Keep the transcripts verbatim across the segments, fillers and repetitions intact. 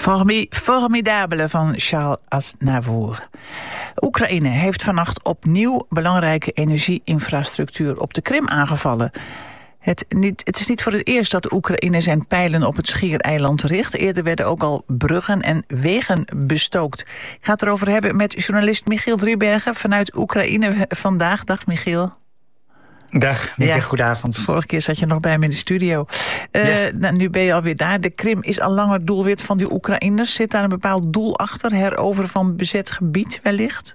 Formi- formidabele van Charles Aznavour. Oekraïne heeft vannacht opnieuw belangrijke energieinfrastructuur op de Krim aangevallen. Het, niet, het is niet voor het eerst dat de Oekraïne zijn pijlen op het Schiereiland richt. Eerder werden ook al bruggen en wegen bestookt. Ik ga het erover hebben met journalist Michiel Driebergen vanuit Oekraïne vandaag. Dag Michiel. Dag, Michiel, ja, goedenavond. Vorige keer zat je nog bij me in de studio. Uh, ja. nou, nu ben je alweer daar. De Krim is al langer doelwit van die Oekraïners. Zit daar een bepaald doel achter? Heroveren van bezet gebied wellicht?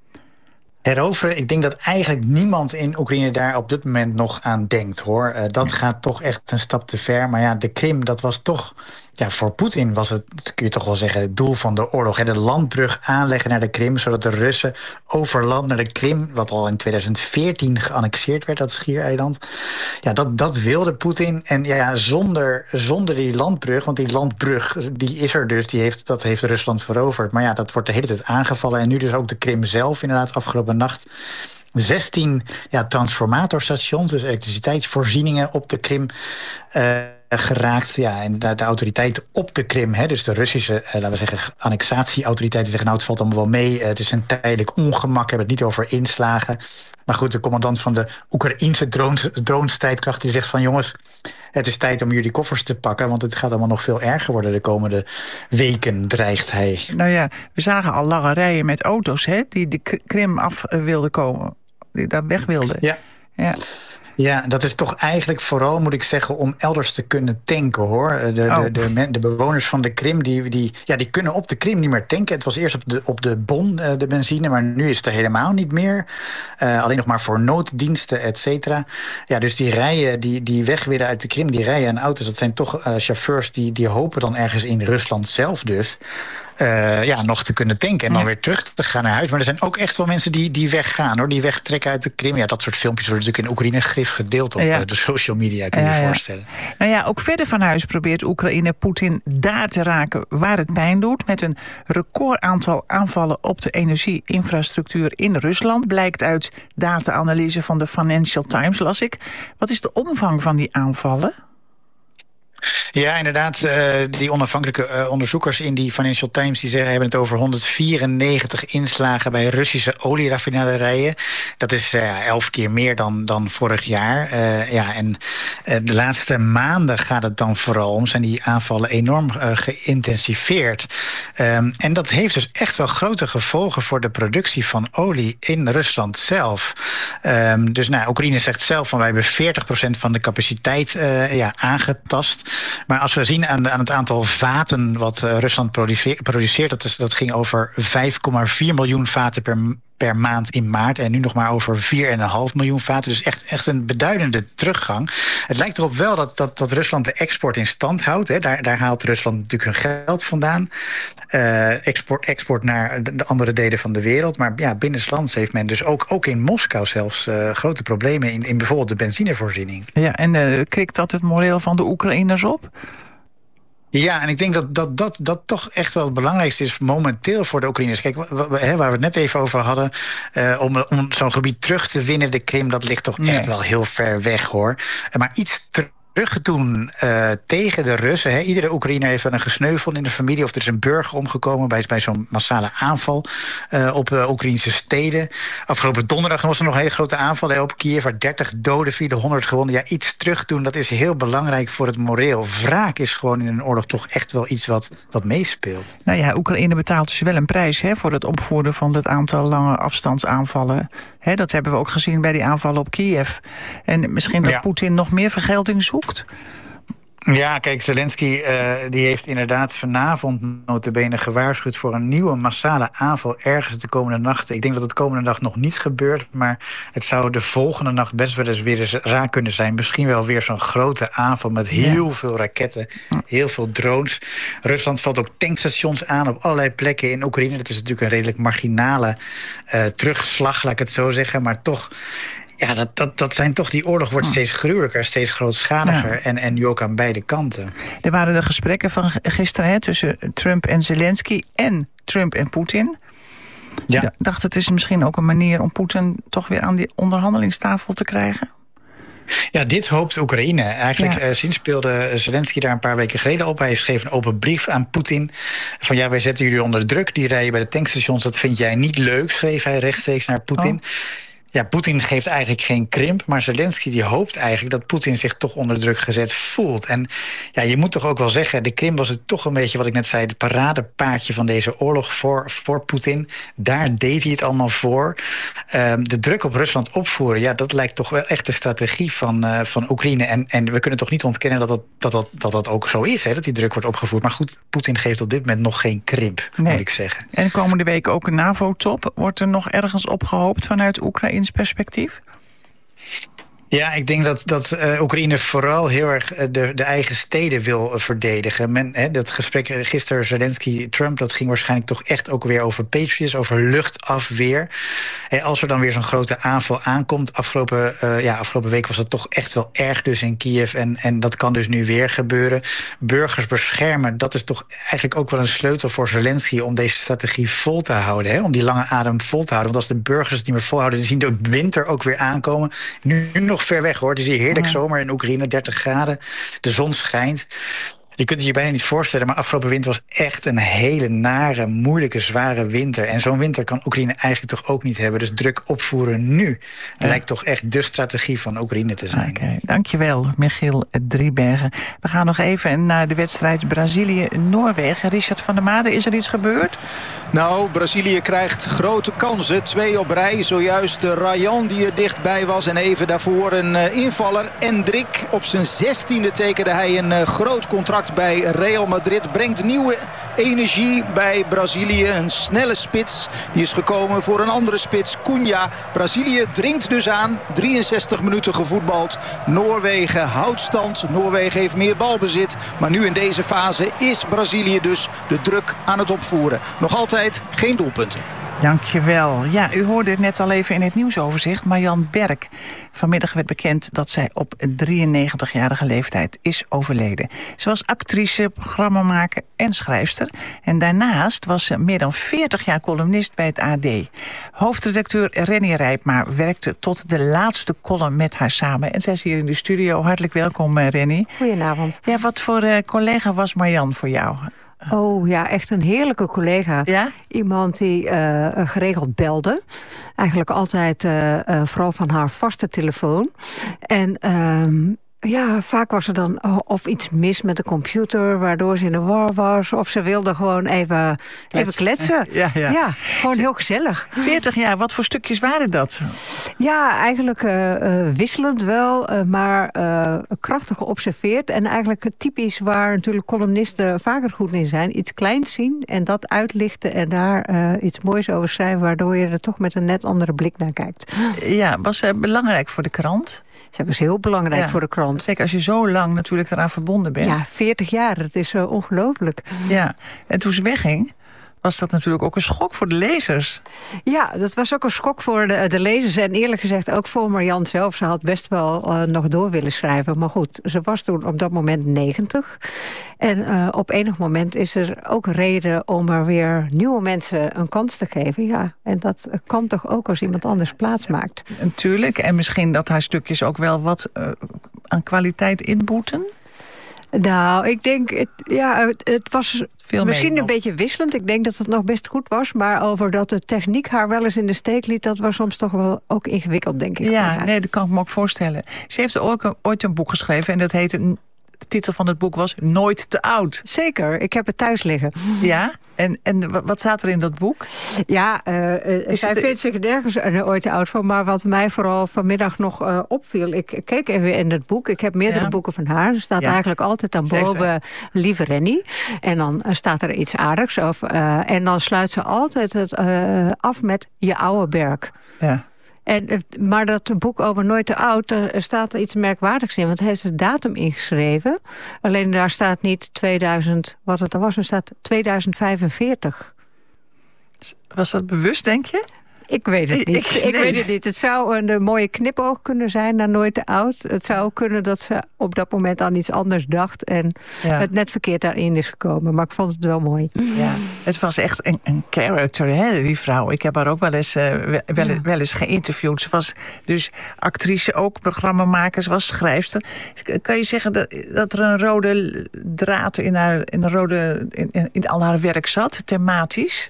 Heroveren, ik denk dat eigenlijk niemand in Oekraïne daar op dit moment nog aan denkt, hoor. Uh, dat ja. gaat toch echt een stap te ver. Maar ja, de Krim, dat was toch... Ja, voor Poetin was het, kun je toch wel zeggen, het doel van de oorlog. Hè? De landbrug aanleggen naar de Krim, zodat de Russen over land naar de Krim, wat al in tweeduizend veertien geannexeerd werd, dat schiereiland. Ja, dat, dat wilde Poetin. En ja, zonder, zonder die landbrug, want die landbrug, die is er dus, die heeft, dat heeft Rusland veroverd. Maar ja, dat wordt de hele tijd aangevallen. En nu dus ook de Krim zelf, inderdaad, afgelopen nacht. zestien ja, transformatorstations, dus elektriciteitsvoorzieningen op de Krim uh, geraakt. Ja, en de, de autoriteiten op de Krim, hè, dus de Russische, uh, laten we zeggen, annexatieautoriteiten zeggen, nou, het valt allemaal wel mee. Uh, het is een tijdelijk ongemak, hebben het niet over inslagen. Maar goed, de commandant van de Oekraïense dronestrijdkracht die zegt van jongens, het is tijd om jullie koffers te pakken, want het gaat allemaal nog veel erger worden de komende weken, dreigt hij. Nou ja, we zagen al lange rijen met auto's, hè, die de Krim af wilden komen, die daar weg wilden. Ja. Ja. Ja, dat is toch eigenlijk vooral, moet ik zeggen, om elders te kunnen tanken, hoor. De, oh. de, de, de bewoners van de Krim, die, die, ja, die kunnen op de Krim niet meer tanken. Het was eerst op de, op de Bon, de benzine, maar nu is het er helemaal niet meer. Uh, alleen nog maar voor nooddiensten, et cetera. Ja, dus die rijen, die, die weg willen uit de Krim, die rijen en auto's, dat zijn toch uh, chauffeurs die, die hopen dan ergens in Rusland zelf dus Uh, ja, nog te kunnen tanken en dan ja. weer terug te gaan naar huis. Maar er zijn ook echt wel mensen die, die weggaan, hoor, die wegtrekken uit de Krim. Ja, dat soort filmpjes worden natuurlijk in Oekraïne grif gedeeld op ja. de social media, kun je ja, je voorstellen. Ja. Nou ja, ook verder van huis probeert Oekraïne Poetin daar te raken waar het pijn doet. Met een recordaantal aanvallen op de energieinfrastructuur in Rusland. Blijkt uit data-analyse van de Financial Times, las ik. Wat is de omvang van die aanvallen? Ja, inderdaad. Uh, die onafhankelijke uh, onderzoekers in die Financial Times die zeggen, hebben het over honderdvierennegentig inslagen bij Russische olieraffinaderijen. Dat is uh, elf keer meer dan, dan vorig jaar. Uh, ja, en uh, de laatste maanden gaat het dan vooral om, zijn die aanvallen enorm uh, geïntensiveerd. Um, en dat heeft dus echt wel grote gevolgen voor de productie van olie in Rusland zelf. Um, dus nou, Oekraïne zegt zelf van wij hebben veertig procent van de capaciteit uh, ja, aangetast. Maar als we zien aan, aan het aantal vaten wat uh, Rusland produceert, produceert dat, is, dat ging over vijf komma vier miljoen vaten per, per maand in maart. En nu nog maar over vier komma vijf miljoen vaten. Dus echt, echt een beduidende teruggang. Het lijkt erop wel dat, dat, dat Rusland de export in stand houdt. Hè. Daar, daar haalt Rusland natuurlijk hun geld vandaan. Uh, export, export naar de andere delen van de wereld. Maar ja, binnenlands heeft men dus ook, ook in Moskou zelfs uh, grote problemen in, in bijvoorbeeld de benzinevoorziening. Ja, en uh, krikt dat het moreel van de Oekraïners op? Ja, en ik denk dat dat, dat dat toch echt wel het belangrijkste is momenteel voor de Oekraïners. Kijk, waar we het net even over hadden, uh, om, om zo'n gebied terug te winnen, de Krim, dat ligt toch nee. echt wel heel ver weg, hoor. Maar iets terug Terug doen uh, tegen de Russen. Hè. Iedere Oekraïner heeft wel een gesneuveld in de familie, of er is een burger omgekomen bij, bij zo'n massale aanval uh, op uh, Oekraïnse steden. Afgelopen donderdag was er nog een hele grote aanval hè, op Kiev, waar dertig doden vielen, honderd gewonden. Ja, iets terug doen, dat is heel belangrijk voor het moreel. Wraak is gewoon in een oorlog toch echt wel iets wat, wat meespeelt. Nou ja, Oekraïne betaalt dus wel een prijs hè, voor het opvoeren van het aantal lange afstandsaanvallen. Hè, dat hebben we ook gezien bij die aanvallen op Kiev. En misschien dat ja. Poetin nog meer vergelding zoekt? Ja, kijk, Zelensky uh, die heeft inderdaad vanavond notabene gewaarschuwd voor een nieuwe massale aanval ergens de komende nacht. Ik denk dat het komende nacht nog niet gebeurt, maar het zou de volgende nacht best wel eens weer eens raak kunnen zijn. Misschien wel weer zo'n grote aanval met heel ja. veel raketten, heel veel drones. Rusland valt ook tankstations aan op allerlei plekken in Oekraïne. Dat is natuurlijk een redelijk marginale uh, terugslag, laat ik het zo zeggen, maar toch. Ja, dat, dat, dat zijn toch, die oorlog wordt steeds gruwelijker, steeds grootschaliger. Ja. En, en nu ook aan beide kanten. Er waren de gesprekken van gisteren hè, tussen Trump en Zelensky en Trump en Poetin. Ja. Ik dacht, het is misschien ook een manier om Poetin toch weer aan die onderhandelingstafel te krijgen? Ja, dit hoopt Oekraïne. Eigenlijk ja. uh, sinds speelde Zelensky daar een paar weken geleden op. Hij schreef een open brief aan Poetin. Van ja, wij zetten jullie onder druk. Die rijden bij de tankstations, dat vind jij niet leuk, schreef hij rechtstreeks naar Poetin. Oh. Ja, Poetin geeft eigenlijk geen krimp, maar Zelensky die hoopt eigenlijk dat Poetin zich toch onder druk gezet voelt. En ja, je moet toch ook wel zeggen, de Krim was het toch een beetje wat ik net zei, het paradepaardje van deze oorlog voor, voor Poetin. Daar deed hij het allemaal voor. Um, de druk op Rusland opvoeren, ja, dat lijkt toch wel echt de strategie van, uh, van Oekraïne. En, en we kunnen toch niet ontkennen dat dat, dat, dat, dat, dat ook zo is, hè, dat die druk wordt opgevoerd. Maar goed, Poetin geeft op dit moment nog geen krimp, nee. moet ik zeggen. En komende week ook een NAVO-top. Wordt er nog ergens opgehoopt vanuit Oekraïns perspectief? Ja, ik denk dat, dat uh, Oekraïne vooral heel erg de, de eigen steden wil uh, verdedigen. Men, hè, dat gesprek gisteren Zelensky-Trump, dat ging waarschijnlijk toch echt ook weer over Patriots, over luchtafweer. En als er dan weer zo'n grote aanval aankomt, afgelopen, uh, ja, afgelopen week was het toch echt wel erg dus in Kiev. En, en dat kan dus nu weer gebeuren. Burgers beschermen, dat is toch eigenlijk ook wel een sleutel voor Zelensky om deze strategie vol te houden. Hè, om die lange adem vol te houden. Want als de burgers het niet meer volhouden, dan zien de winter ook weer aankomen. Nu, nu nog ver weg hoor. Het is hier heerlijk zomer in Oekraïne, dertig graden. De zon schijnt. Je kunt het je bijna niet voorstellen, maar afgelopen winter was echt een hele nare, moeilijke, zware winter. En zo'n winter kan Oekraïne eigenlijk toch ook niet hebben. Dus druk opvoeren nu ja. lijkt toch echt de strategie van Oekraïne te zijn. Oké, okay, dankjewel, Michiel Driebergen. We gaan nog even naar de wedstrijd Brazilië-Noorwegen. Richard van der Made, is er iets gebeurd? Nou, Brazilië krijgt grote kansen. Twee op rij. Zojuist Rayan die er dichtbij was. En even daarvoor een uh, invaller. Endrick. Op zijn zestiende tekende hij een uh, groot contract bij Real Madrid. Brengt nieuwe energie bij Brazilië. Een snelle spits. Die is gekomen voor een andere spits. Cunha. Brazilië dringt dus aan. drieënzestig minuten gevoetbald. Noorwegen houdt stand. Noorwegen heeft meer balbezit. Maar nu in deze fase is Brazilië dus de druk aan het opvoeren. Nog altijd geen doelpunten. Dankjewel. Ja, u hoorde het net al even in het nieuwsoverzicht. Marjan Berk. Vanmiddag werd bekend dat zij op drieënnegentigjarige leeftijd is overleden. Ze was actrice, programmamaker en schrijfster. En daarnaast was ze meer dan veertig jaar columnist bij het A D. Hoofdredacteur Renny Rijpma werkte tot de laatste column met haar samen. En zij is hier in de studio. Hartelijk welkom, Renny. Goedenavond. Ja, wat voor uh, collega was Marjan voor jou? Oh ja, echt een heerlijke collega. Ja? Iemand die uh, geregeld belde. Eigenlijk altijd uh, uh, vooral van haar vaste telefoon. En uh, ja, vaak was er dan oh, of iets mis met de computer, waardoor ze in de war was. Of ze wilde gewoon even, even kletsen. Ja, ja. ja, gewoon heel gezellig. veertig jaar, wat voor stukjes waren dat? Ja, eigenlijk uh, uh, wisselend wel, uh, maar uh, krachtig geobserveerd. En eigenlijk typisch waar natuurlijk columnisten vaker goed in zijn. Iets kleins zien en dat uitlichten en daar uh, iets moois over schrijven, waardoor je er toch met een net andere blik naar kijkt. Ja, was ze belangrijk voor de krant? Zij was heel belangrijk ja, voor de krant. Zeker als je zo lang natuurlijk eraan verbonden bent. Ja, veertig jaar, dat is uh, ongelooflijk. Ja, en toen ze wegging, was dat natuurlijk ook een schok voor de lezers. Ja, dat was ook een schok voor de, de lezers. En eerlijk gezegd ook voor Marjan zelf. Ze had best wel uh, nog door willen schrijven. Maar goed, ze was toen op dat moment negentig. En uh, op enig moment is er ook reden om er weer nieuwe mensen een kans te geven. Ja, en dat kan toch ook als iemand anders plaats maakt. Natuurlijk. En misschien dat haar stukjes ook wel wat uh, aan kwaliteit inboeten? Nou, ik denk, het, ja, het, het was Veel misschien een nog. beetje wisselend. Ik denk dat het nog best goed was. Maar over dat de techniek haar wel eens in de steek liet, dat was soms toch wel ook ingewikkeld, denk ik. Ja, nee, dat kan ik me ook voorstellen. Ze heeft ook ooit een boek geschreven en dat heette... De titel van het boek was Nooit te oud. Zeker, ik heb het thuis liggen. Ja? En, en wat staat er in dat boek? Ja, uh, zij het... vindt zich nergens uh, ooit te oud van. Maar wat mij vooral vanmiddag nog uh, opviel... Ik keek even in het boek. Ik heb meerdere ja. boeken van haar. Er staat ja. eigenlijk altijd aan boven heeft... Lieve Renny. En dan uh, staat er iets aardigs. Of, uh, en dan sluit ze altijd het uh, af met Je oude berg. Ja. En, maar dat boek over Nooit te oud, er staat er iets merkwaardigs in. Want hij heeft de datum ingeschreven. Alleen daar staat niet tweeduizend, wat het er was, er staat tweeduizend vijfenveertig. Was dat bewust, denk je? Ik weet het niet. Ik, ik nee. weet het niet. Het zou een, een mooie knipoog kunnen zijn naar Nooit te Oud. Het zou kunnen dat ze op dat moment aan iets anders dacht en ja. het net verkeerd daarin is gekomen. Maar ik vond het wel mooi. Ja, het was echt een, een character, hè, die vrouw. Ik heb haar ook wel eens, uh, wel, ja. wel eens geïnterviewd. Ze was dus actrice ook, programmamaker, ze was schrijfster. Kan je zeggen dat, dat er een rode draad in, haar, in, de rode, in, in al haar werk zat, thematisch?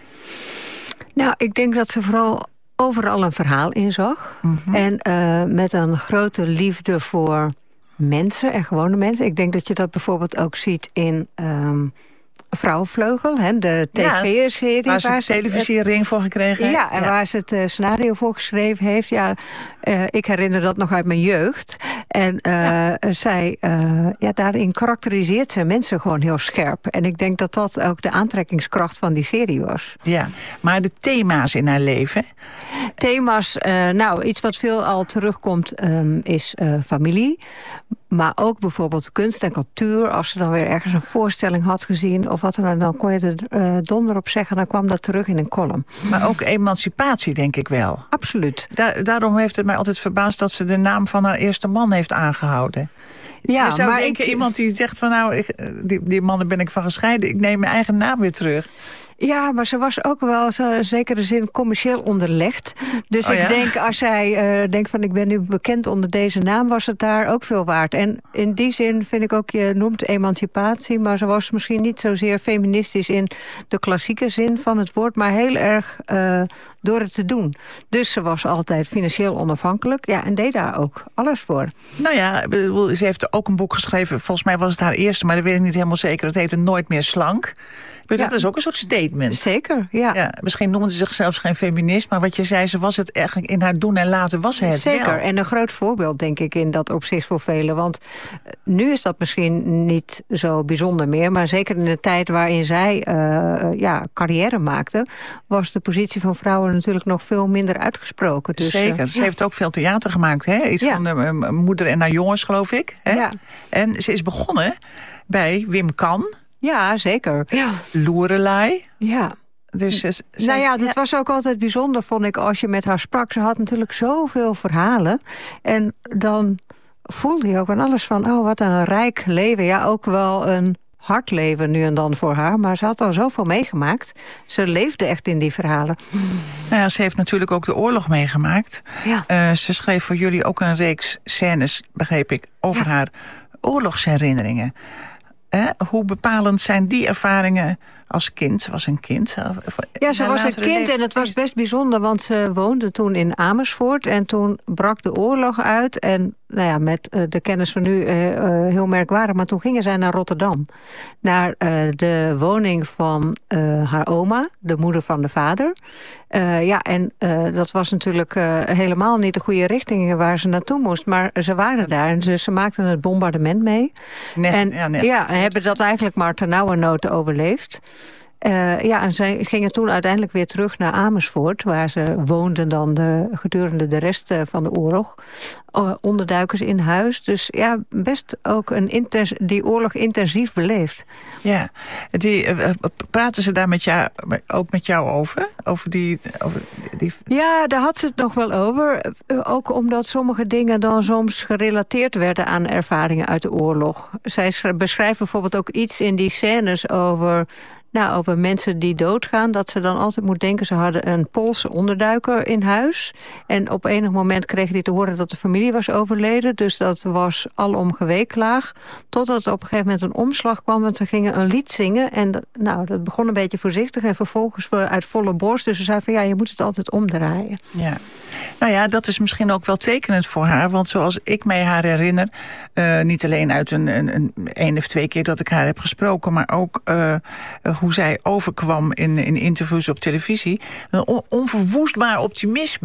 Nou, ik denk dat ze vooral overal een verhaal in zag. Mm-hmm. En uh, met een grote liefde voor mensen en gewone mensen. Ik denk dat je dat bijvoorbeeld ook ziet in um, Vrouwenvleugel, hè, de tv-serie. Ja, waar ze de televisiering voor gekregen heeft. Ja, en ja. waar ze het uh, scenario voor geschreven heeft. Ja, uh, ik herinner dat nog uit mijn jeugd. En uh, ja. zij, uh, ja, daarin karakteriseert ze mensen gewoon heel scherp. En ik denk dat dat ook de aantrekkingskracht van die serie was. Ja, maar de thema's in haar leven? Thema's, uh, nou, iets wat veel al terugkomt um, is uh, familie. Maar ook bijvoorbeeld kunst en cultuur. Als ze dan weer ergens een voorstelling had gezien of wat dan, dan kon je er uh, donder op zeggen. Dan kwam dat terug in een column. Maar ook emancipatie, denk ik wel. Absoluut. Da- daarom heeft het mij altijd verbaasd dat ze de naam van haar eerste man heeft aangehouden. Ja, je zou maar denken, ik... iemand die zegt van nou, ik, die, die mannen ben ik van gescheiden. Ik neem mijn eigen naam weer terug. Ja, maar ze was ook wel in zekere zin commercieel onderlegd. Dus oh, ik ja? denk, als zij uh, denkt van ik ben nu bekend onder deze naam, was het daar ook veel waard. En in die zin vind ik ook, je noemt emancipatie, maar ze was misschien niet zozeer feministisch in de klassieke zin van het woord, maar heel erg uh, door het te doen. Dus ze was altijd financieel onafhankelijk, ja, en deed daar ook alles voor. Nou ja, ze heeft ook een boek geschreven, volgens mij was het haar eerste, maar dat weet ik niet helemaal zeker. Het heette Nooit meer slank. Dat ja. is ook een soort statement. Zeker, ja. ja. Misschien noemde ze zichzelf geen feminist, maar wat je zei, ze was het eigenlijk in haar doen en laten was ze het Zeker, wel. En een groot voorbeeld denk ik in dat opzicht voor velen. Want nu is dat misschien niet zo bijzonder meer, maar zeker in de tijd waarin zij uh, ja, carrière maakte, was de positie van vrouwen natuurlijk nog veel minder uitgesproken. Dus, zeker, uh, ze ja. heeft ook veel theater gemaakt. Hè? Iets ja. van de uh, moeder en haar jongens, geloof ik. Hè? Ja. En ze is begonnen bij Wim Kan. Ja, zeker. Ja. Lorelei. Ja. Dus, ze, ze, nou ja, dat ja. was ook altijd bijzonder, vond ik, als je met haar sprak. Ze had natuurlijk zoveel verhalen. En dan voelde je ook aan alles van, oh, wat een rijk leven. Ja, ook wel een hard leven nu en dan voor haar. Maar ze had al zoveel meegemaakt. Ze leefde echt in die verhalen. Nou ja, ze heeft natuurlijk ook de oorlog meegemaakt. Ja. Uh, ze schreef voor jullie ook een reeks scènes, begreep ik, over ja. haar oorlogsherinneringen. Hè? Hoe bepalend zijn die ervaringen als kind? Ze was een kind. Ja, ze was een kind en het was best bijzonder, want ze woonde toen in Amersfoort en toen brak de oorlog uit. En nou ja, met uh, de kennis van nu uh, uh, heel merkwaardig, maar toen gingen zij naar Rotterdam. Naar uh, de woning van uh, haar oma, de moeder van de vader. Uh, ja, en uh, dat was natuurlijk uh, helemaal niet de goede richting waar ze naartoe moest. Maar ze waren daar en dus ze maakten het bombardement mee. Nee, en ja, nee. ja, hebben dat eigenlijk maar ternauwernood overleefd. Uh, ja, en zij gingen toen uiteindelijk weer terug naar Amersfoort, waar ze woonden dan de, gedurende de rest uh, van de oorlog. Uh, onderduikers in huis. Dus ja, best ook een intens, die oorlog intensief beleefd. Ja, die, uh, praten ze daar met jou, ook met jou over? Over die, over die... Ja, daar had ze het nog wel over. Uh, ook omdat sommige dingen dan soms gerelateerd werden aan ervaringen uit de oorlog. Zij beschrijft bijvoorbeeld ook iets in die scènes over... Nou, over mensen die doodgaan, dat ze dan altijd moet denken... ze hadden een Poolse onderduiker in huis. En op enig moment kregen die te horen dat de familie was overleden. Dus dat was alom geweeklaag. Totdat er op een gegeven moment een omslag kwam... want ze gingen een lied zingen. En nou, dat begon een beetje voorzichtig en vervolgens uit volle borst. Dus ze zei van ja, je moet het altijd omdraaien. Ja. Nou ja, dat is misschien ook wel tekenend voor haar. Want zoals ik mij haar herinner... Uh, niet alleen uit een, een, een, een of twee keer dat ik haar heb gesproken... maar ook... Uh, hoe zij overkwam in, in interviews op televisie. Een on, onverwoestbaar optimisme.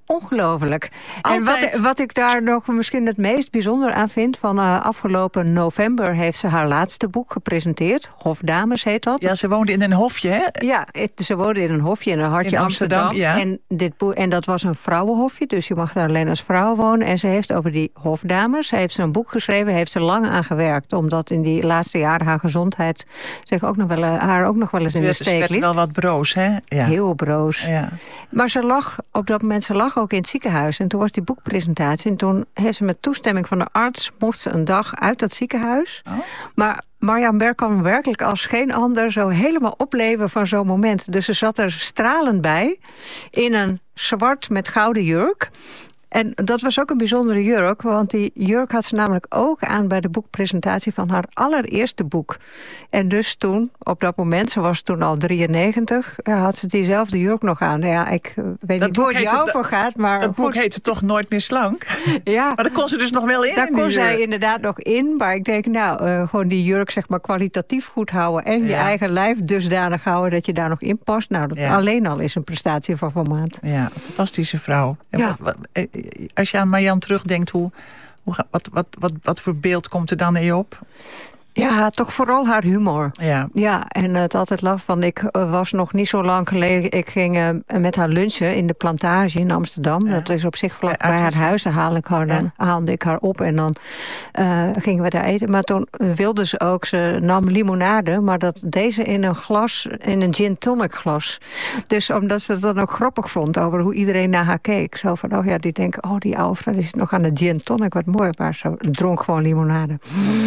ongelooflijk. En Altijd. wat, wat ik daar nog misschien het meest bijzonder aan vind... van uh, afgelopen november heeft ze haar laatste boek gepresenteerd. Hofdames heet dat. Ja, ze woonde in een hofje, hè? Ja, het, ze woonde in een hofje in een hartje In Amsterdam, Amsterdam. ja. En, dit boek, en dat was een vrouwenhofje, dus je mag daar alleen als vrouw wonen. En ze heeft over die hofdames, heeft ze een boek geschreven... heeft ze lang aan gewerkt, omdat in die laatste jaren haar gezondheid... Zeg ook nog wel, haar ook nog wel eens in de steek Ze werd ligt. wel wat broos, hè? Ja. Heel broos. Ja. Maar ze lag op dat moment, ze lag ook in het ziekenhuis. En toen was die boekpresentatie. En toen heeft ze met toestemming van de arts... mocht ze een dag uit dat ziekenhuis. Oh. Maar Marjan Berg kan werkelijk als geen ander... zo helemaal opleven van zo'n moment. Dus ze zat er stralend bij. In een zwart met gouden jurk. En dat was ook een bijzondere jurk, want die jurk had ze namelijk ook aan... bij de boekpresentatie van haar allereerste boek. En dus toen, op dat moment, ze was toen al drieënnegentig... Ja, had ze diezelfde jurk nog aan. Ja, ik weet Dat niet hoe het boek jou heette- voor gaat, maar... Dat boek goed. heette toch Nooit meer slank? Ja. Maar daar kon ze dus nog wel in. Daar in die kon zij jurk. inderdaad nog in. Maar ik denk, nou, uh, gewoon die jurk zeg maar kwalitatief goed houden... en je Ja. eigen lijf dusdanig houden dat je daar nog in past. Nou, dat Ja. alleen al is een prestatie van formaat. Ja, een fantastische vrouw. En Ja. wat- wat- als je aan Marjan terugdenkt, hoe, hoe, ga- wat, wat, wat, wat voor beeld komt er dan in je op? Ja, toch vooral haar humor. Ja. Ja, en het altijd lag van, ik uh, was nog niet zo lang geleden... ik ging uh, met haar lunchen in de Plantage in Amsterdam. Ja. Dat is op zich vlak Bij bij haar Artis. huis. Dan haal ik haar, dan Ja. haalde ik haar op en dan uh, gingen we daar eten. Maar toen wilde ze ook, ze nam limonade... maar dat deze in een glas, in een gin tonic glas. Dus omdat ze het dan ook grappig vond over hoe iedereen naar haar keek. Zo van, oh ja, die denken, oh die oude vrouw die zit nog aan de gin tonic, wat mooi. Maar ze dronk gewoon limonade.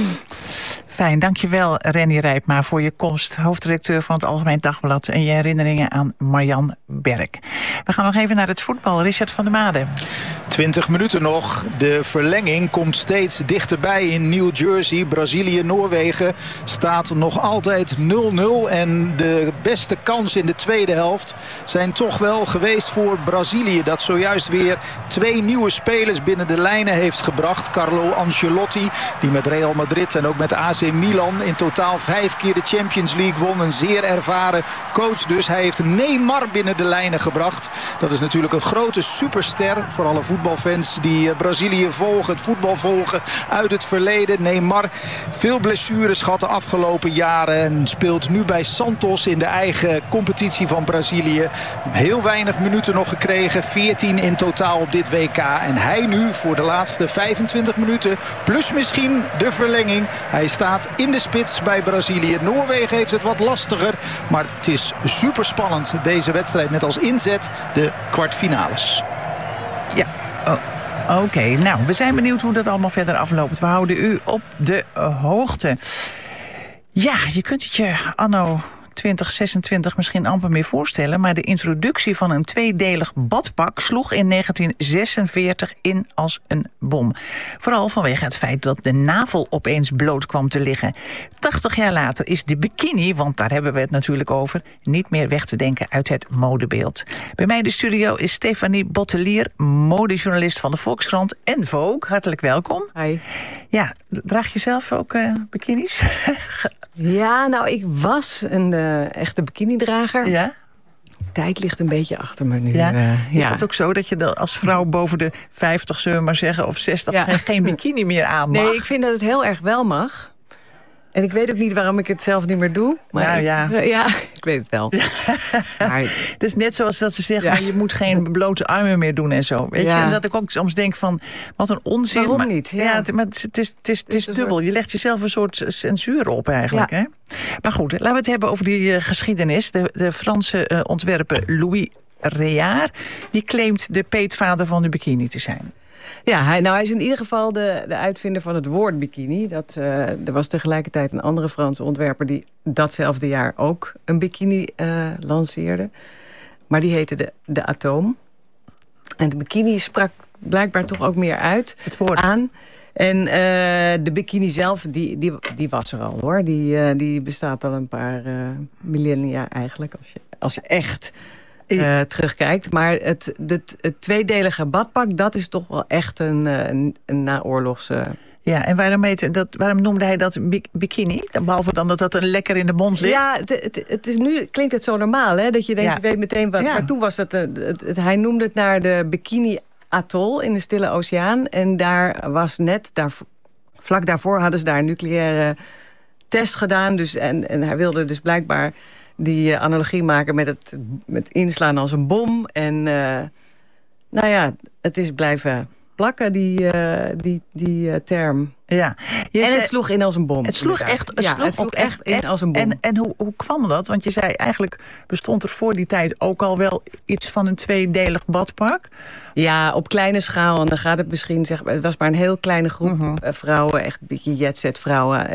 Fijn, dankjewel Renny Rijpma voor je komst. Hoofdredacteur van het Algemeen Dagblad en je herinneringen aan Marjan Berg. We gaan nog even naar het voetbal. Richard van der Made. twintig minuten nog. De verlenging komt steeds dichterbij in New Jersey. Brazilië-Noorwegen staat nog altijd nul nul. En de beste kans in de tweede helft zijn toch wel geweest voor Brazilië. Dat zojuist weer twee nieuwe spelers binnen de lijnen heeft gebracht. Carlo Ancelotti, die met Real Madrid en ook met A C Milan in totaal vijf keer de Champions League won. Een zeer ervaren coach dus. Hij heeft Neymar binnen de lijnen gebracht. Dat is natuurlijk een grote superster voor alle voetbalfans die Brazilië volgen, het voetbal volgen uit het verleden. Neymar, veel blessures gehad de afgelopen jaren en speelt nu bij Santos in de eigen competitie van Brazilië. Heel weinig minuten nog gekregen, veertien in totaal op dit W K. En hij nu voor de laatste vijfentwintig minuten, plus misschien de verlenging. Hij staat in de spits bij Brazilië. Noorwegen heeft het wat lastiger, maar het is super spannend deze wedstrijd met als inzet de kwartfinales. Ja, oh, oké. Okay. Nou, we zijn benieuwd hoe dat allemaal verder afloopt. We houden u op de uh, hoogte. Ja, je kunt het je anno twintig zesentwintig misschien amper meer voorstellen, maar de introductie van een tweedelig badpak sloeg in negentien zesenveertig in als een bom. Vooral vanwege het feit dat de navel opeens bloot kwam te liggen. tachtig jaar later is de bikini, want daar hebben we het natuurlijk over, niet meer weg te denken uit het modebeeld. Bij mij in de studio is Stefanie Bottelier, modejournalist van de Volkskrant en Vogue. Hartelijk welkom. Hi. Ja, draag je zelf ook uh, bikinis? Ja, nou, ik was een uh, echte bikinidrager. Ja? Tijd ligt een beetje achter me nu. Ja? Uh, is ja. dat ook zo dat je als vrouw boven de vijftig, zullen we maar zeggen, of zestig, Ja. geen bikini meer aan mag? Nee, ik vind dat het heel erg wel mag. En ik weet ook niet waarom ik het zelf niet meer doe. Maar Nou, ik, ja. uh, ja, ik weet het wel. Ja. Maar, het is net zoals dat ze zeggen, Ja. je moet geen blote armen meer doen en zo. Weet Ja. je? En dat ik ook soms denk van, wat een onzin. Waarom maar, niet? Ja. Ja, het, maar het, het is, het is, het is een dubbel. soort- Je legt jezelf een soort censuur op eigenlijk. Ja. Hè? Maar goed, laten we het hebben over die uh, geschiedenis. De, de Franse uh, ontwerper Louis Réard, die claimt de peetvader van de bikini te zijn. Ja, hij, nou, hij is in ieder geval de, de uitvinder van het woord bikini. Dat, uh, er was tegelijkertijd een andere Franse ontwerper die datzelfde jaar ook een bikini uh, lanceerde. Maar die heette de, de Atoom. En de bikini sprak blijkbaar toch ook meer uit Het woord. aan. En uh, de bikini zelf, die, die, die was er al hoor. Die, uh, die bestaat al een paar uh, millennia eigenlijk, als je, als je echt uh, terugkijkt. Maar het, het, het tweedelige badpak, dat is toch wel echt een, een, een naoorlogse Ja, en waarom, heet dat, waarom noemde hij dat bikini? Behalve dan dat dat een lekker in de mond ligt. Ja, het, het, het is nu klinkt het zo normaal, hè? Dat je denkt, ja. je weet meteen wat. Ja. Maar toen was het, het, het, het... Hij noemde het naar de Bikini Atoll in de Stille Oceaan. En daar was net... Daar, vlak daarvoor hadden ze daar een nucleaire test gedaan. Dus, en, en hij wilde dus blijkbaar die uh, analogie maken met het met inslaan als een bom. En uh, nou ja, het is blijven plakken, die, uh, die, die uh, term. Ja. Je en zei, het sloeg in als een bom. Het sloeg echt, het ja, sloeg het sloeg echt in echt, als een bom. En, en hoe, hoe kwam dat? Want je zei eigenlijk bestond er voor die tijd ook al wel iets van een tweedelig badpak. Ja, op kleine schaal. En dan gaat het misschien, zeg maar, het was maar een heel kleine groep uh-huh. vrouwen. Echt een beetje jetset vrouwen.